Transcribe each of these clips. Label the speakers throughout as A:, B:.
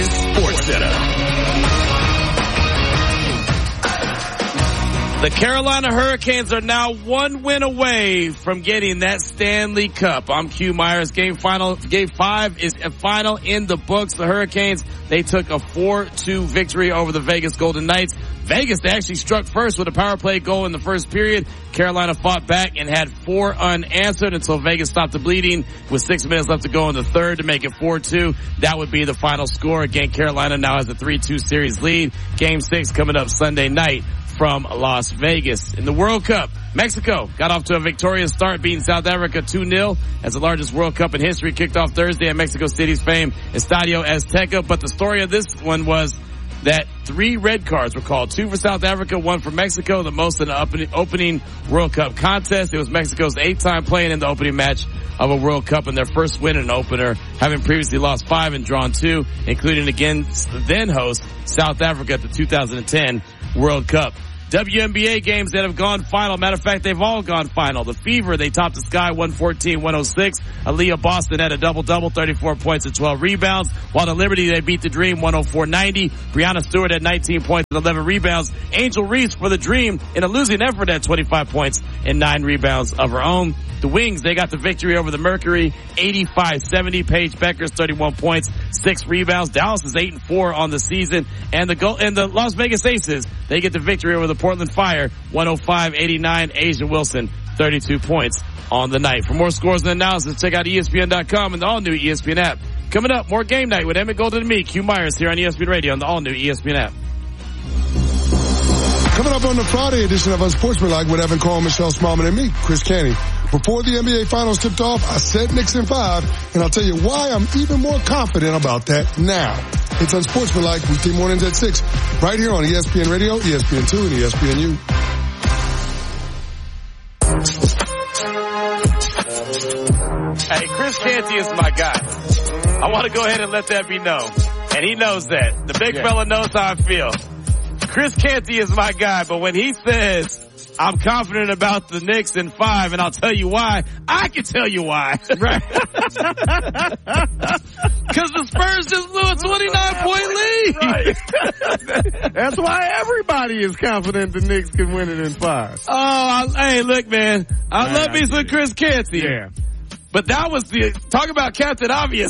A: Vegas SportsCenter.
B: The Carolina Hurricanes are now one win away from getting that Stanley Cup. I'm Q Myers. Game 5 is a final in the books. The Hurricanes, they took a 4-2 victory over the Vegas Golden Knights. Vegas, they actually struck first with a power play goal in the first period. Carolina fought back and had 4 unanswered until Vegas stopped the bleeding with 6 minutes left to go in the third to make it 4-2. That would be the final score. Again, Carolina now has a 3-2 series lead. Game 6 coming up Sunday night from Las Vegas. In the World Cup, Mexico got off to a victorious start, beating South Africa 2-0 as the largest World Cup in history kicked off Thursday at Mexico City's famed Estadio Azteca. But the story of this one was that 3 red cards were called, 2 for South Africa, 1 for Mexico, the most in the opening World Cup contest. It was Mexico's 8th time playing in the opening match of a World Cup and their first win in an opener, having previously lost 5 and drawn 2, including against the then host South Africa at the 2010 World Cup. WNBA games that have gone final. Matter of fact, they've all gone final. The Fever, they topped the Sky 114-106. Aaliyah Boston had a double-double, 34 points and 12 rebounds. While the Liberty, they beat the Dream 104-90. Brianna Stewart had 19 points and 11 rebounds. Angel Reese for the Dream in a losing effort had 25 points and 9 rebounds of her own. The Wings, they got the victory over the Mercury, 85-70. Paige Beckers, 31 points, 6 rebounds. Dallas is 8-4 on the season. And the Las Vegas Aces, they get the victory over the Portland Fire, 105-89. Asia Wilson, 32 points on the night. For more scores and analysis, check out ESPN.com and the all-new ESPN app. Coming up, more Game Night with Emmett Golden and me, Q Myers, here on ESPN Radio on the all-new ESPN app.
C: Coming up on the Friday edition of Unsportsmanlike with Evan Cole, Michelle Smallman, and me, Chris Canty. Before the NBA Finals tipped off, I said Knicks in 5, and I'll tell you why I'm even more confident about that now. It's Unsportsmanlike, weekday mornings at 6, right here on ESPN Radio, ESPN2, and ESPNU.
B: Hey, Chris Canty is my guy. I want to go ahead and let that be known. And he knows that. The big fella knows how I feel. Chris Canty is my guy, but when he says, I'm confident about the Knicks in 5, and I'll tell you why, I can tell you why. Right. Because the Spurs just blew a 29-point lead.
D: Right. That's why everybody is confident the Knicks can win it in 5.
B: Oh, hey, look, man. I love me some Chris Canty.
D: Yeah.
B: But that was talk about Captain Obvious.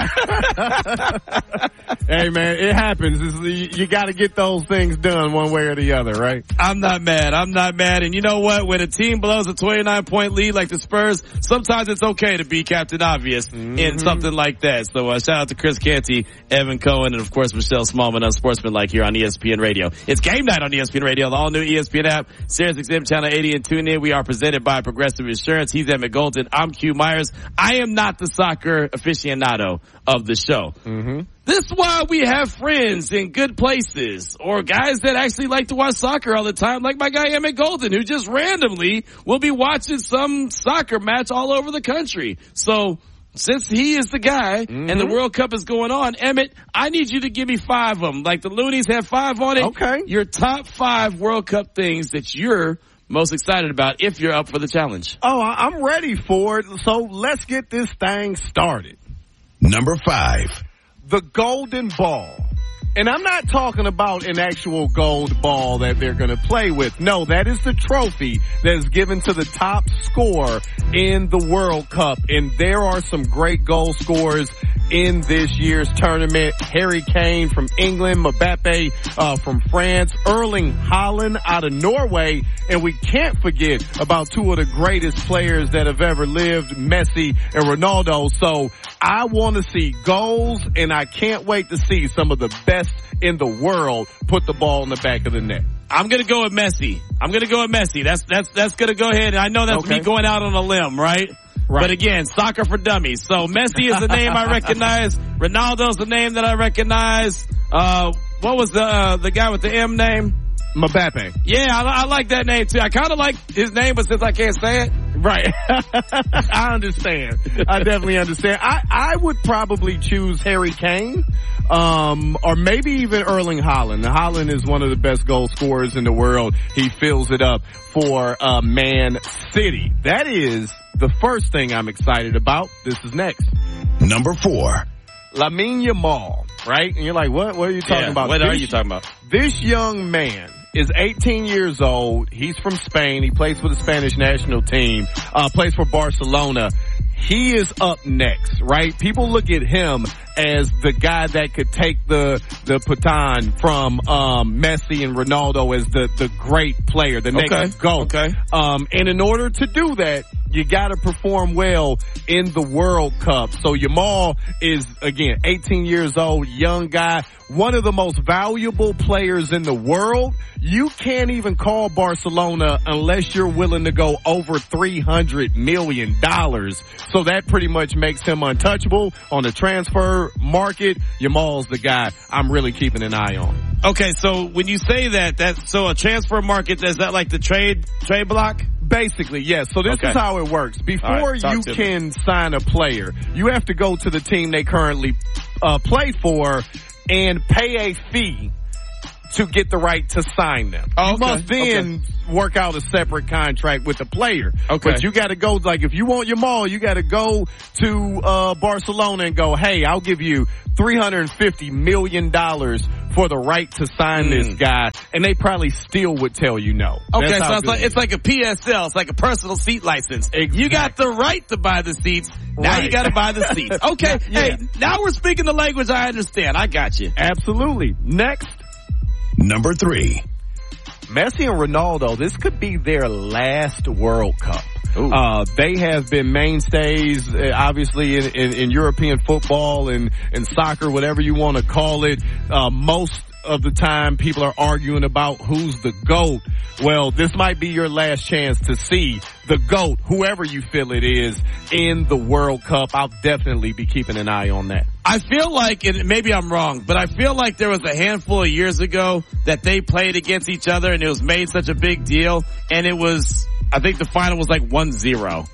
D: Hey man, it happens. You gotta get those things done one way or the other, right?
B: I'm not mad. And you know what? When a team blows a 29-point lead like the Spurs, sometimes it's okay to be Captain Obvious in something like that. So shout out to Chris Canty, Evan Cohen, and of course Michelle Smallman on Sportsmanlike here on ESPN Radio. It's Game Night on ESPN Radio, the all-new ESPN app, Sirius XM Channel 80 and tune in. We are presented by Progressive Insurance. He's Emmett Golden. I'm Q Myers. I am not the soccer aficionado of the show. This is why we have friends in good places or guys that actually like to watch soccer all the time, like my guy Emmett Golden, who just randomly will be watching some soccer match all over the country. So since he is the guy and the World Cup is going on, Emmett, I need you to give me 5 of them. Like the Loonies have 5 on it.
D: Okay.
B: Your top 5 World Cup things that you're most excited about if you're up for the challenge.
D: Oh, I'm ready for it. So let's get this thing started.
A: Number 5.
D: The Golden Ball. And I'm not talking about an actual gold ball that they're going to play with. No, that is the trophy that is given to the top scorer in the World Cup. And there are some great goal scorers in this year's tournament. Harry Kane from England, Mbappe from France, Erling Haaland out of Norway, and we can't forget about 2 of the greatest players that have ever lived, Messi and Ronaldo. So I want to see goals, and I can't wait to see some of the best in the world put the ball in the back of the net.
B: I'm going to go with Messi. That's going to go ahead. And I know that's me going out on a limb, right? But again, soccer for dummies. So Messi is the name I recognize. Ronaldo's the name that I recognize. What was the guy with the M name?
D: Mbappe.
B: Yeah, I like that name too. I kind of like his name, but since I can't say it.
D: Right. I understand. I definitely understand. I would probably choose Harry Kane, or maybe even Erling Haaland. Haaland is one of the best goal scorers in the world. He fills it up for Man City. That is the first thing I'm excited about. This is next.
A: Number 4.
D: Lamine Yamal. right? And you're like, what are you talking about?
B: What are you talking about?
D: This young man is 18 years old. He's from Spain. He plays for the Spanish national team, plays for Barcelona. He is up next, right? People look at him as the guy that could take the baton from Messi and Ronaldo as the great player, the next GOAT.
B: Okay.
D: And in order to do that, you gotta perform well in the World Cup. So Yamal is, again, 18 years old, young guy, one of the most valuable players in the world. You can't even call Barcelona unless you're willing to go over $300 million. So that pretty much makes him untouchable on the transfer market. Yamal's the guy I'm really keeping an eye on.
B: Okay, so when you say so a transfer market, is that like the trade block?
D: Basically, yes. So this is how it works. Before you can sign a player, you have to go to the team they currently play for and pay a fee to get the right to sign them. You must then work out a separate contract with the player. But you gotta go, like, if you want Yamal, you gotta go to Barcelona and go, hey, I'll give you $350 million for the right to sign this guy, and they probably still would tell you no.
B: Okay, so it's like a PSL. It's like a personal seat license.
D: Exactly.
B: You got the right to buy the seats. Now you got to buy the seats. Okay, hey, now we're speaking the language I understand. I got you.
D: Absolutely. Next.
A: Number 3.
D: Messi and Ronaldo, this could be their last World Cup. They have been mainstays, obviously, in European football and soccer, whatever you want to call it. Most of the time, people are arguing about who's the GOAT. Well, this might be your last chance to see the GOAT, whoever you feel it is, in the World Cup. I'll definitely be keeping an eye on that.
B: I feel like, and maybe I'm wrong, but I feel like there was a handful of years ago that they played against each other and it was made such a big deal, and it was, I think the final was like 1-0.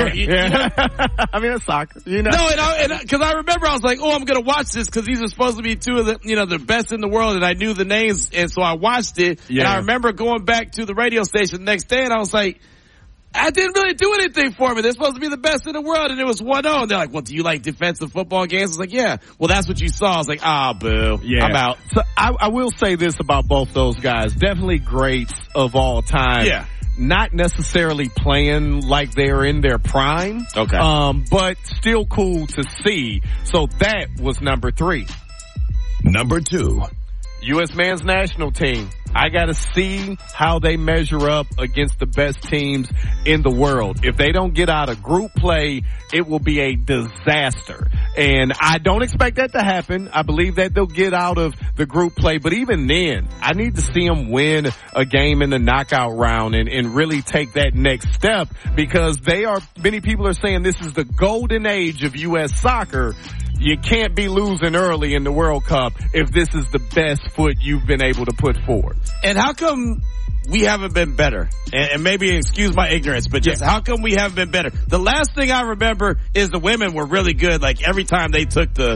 D: I mean, it's soccer, you know.
B: No, and cause I remember I was like, I'm gonna watch this cause these are supposed to be two of the, the best in the world, and I knew the names, and so I watched it, and I remember going back to the radio station the next day, and I was like, I didn't really do anything for me. They're supposed to be the best in the world, and it was 1-0. And they're like, well, do you like defensive football games? I was like, yeah. Well, that's what you saw. I was like, boo. Yeah. I'm out.
D: So I will say this about both those guys. Definitely greats of all time.
B: Yeah.
D: Not necessarily playing like they're in their prime.
B: Okay.
D: But still cool to see. So that was number 3.
A: Number 2.
D: U.S. men's national team. I gotta see how they measure up against the best teams in the world. If they don't get out of group play, it will be a disaster. And I don't expect that to happen. I believe that they'll get out of the group play. But even then, I need to see them win a game in the knockout round and really take that next step, because many people are saying this is the golden age of U.S. soccer. You can't be losing early in the World Cup if this is the best foot you've been able to put forward.
B: And how come we haven't been better? And maybe excuse my ignorance, but just how come we haven't been better? The last thing I remember is the women were really good. Like every time they took the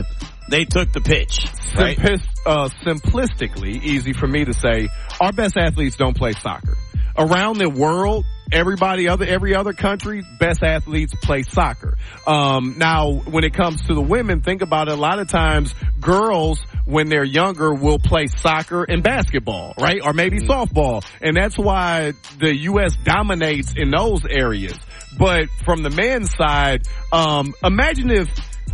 B: pitch. Right?
D: Simplistically, easy for me to say, our best athletes don't play soccer. Around the world, every other country, best athletes play soccer. Now, when it comes to the women, think about it. A lot of times, girls, when they're younger, will play soccer and basketball, right? Or maybe softball. And that's why the U.S. dominates in those areas. But from the men's side, imagine if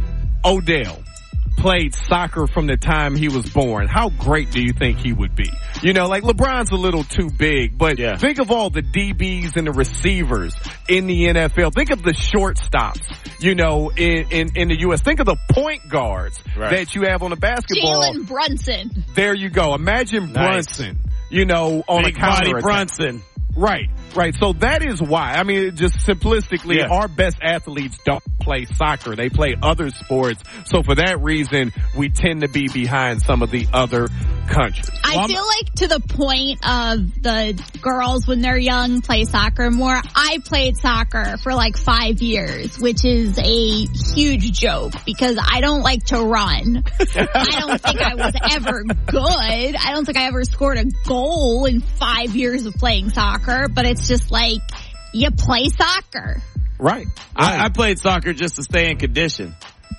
D: Odell played soccer from the time he was born. How great do you think he would be? Like LeBron's a little too big, but think of all the DBs and the receivers in the NFL. Think of the shortstops, in the U.S. Think of the point guards that you have on the basketball.
E: Jalen Brunson.
D: There you go. Imagine Brunson, on
B: big
D: a counter
B: body Brunson.
D: Right. So that is why. I mean, just simplistically, our best athletes don't play soccer. They play other sports. So for that reason, we tend to be behind some of the other countries.
E: I feel like to the point of the girls when they're young play soccer more. I played soccer for like 5 years, which is a huge joke because I don't like to run. I don't think I was ever good. I don't think I ever scored a goal in 5 years of playing soccer, but it's just like you play soccer.
D: Right.
B: I played soccer just to stay in condition.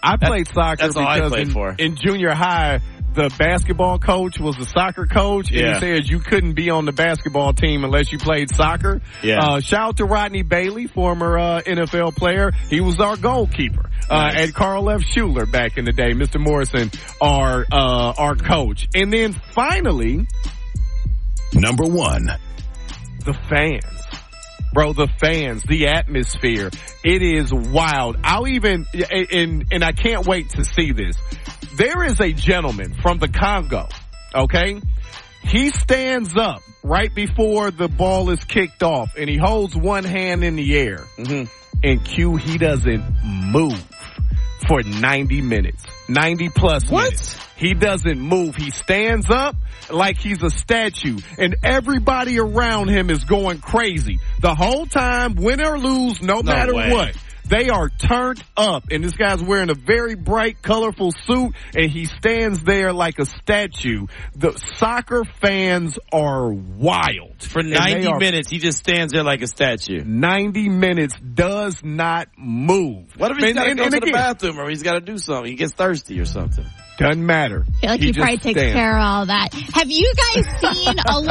D: I played soccer
B: that's all I
D: because
B: played for.
D: in junior high, the basketball coach was the soccer coach, and he said you couldn't be on the basketball team unless you played soccer.
B: Yeah.
D: Shout out to Rodney Bailey, former NFL player. He was our goalkeeper at Carl F. Schuler back in the day. Mr. Morrison, our coach. And then finally,
A: Number 1.
D: the fans. Bro, the fans, the atmosphere, it is wild. I'll even, and I can't wait to see this. There is a gentleman from the Congo, okay? He stands up right before the ball is kicked off, and he holds one hand in the air.
B: Mm-hmm.
D: And Q, he doesn't move for 90 minutes. 90 plus minutes. He doesn't move. He stands up like he's a statue, and everybody around him is going crazy. The whole time, win or lose, no matter what. They are turned up, and this guy's wearing a very bright, colorful suit, and he stands there like a statue. The soccer fans are wild.
B: For 90 minutes, he just stands there like a statue.
D: 90 minutes, does not move.
B: What if he's got to go to the bathroom, or he's got to do something? He gets thirsty or something.
D: Doesn't matter.
E: I feel like he probably takes care of all that. Have you guys seen a lot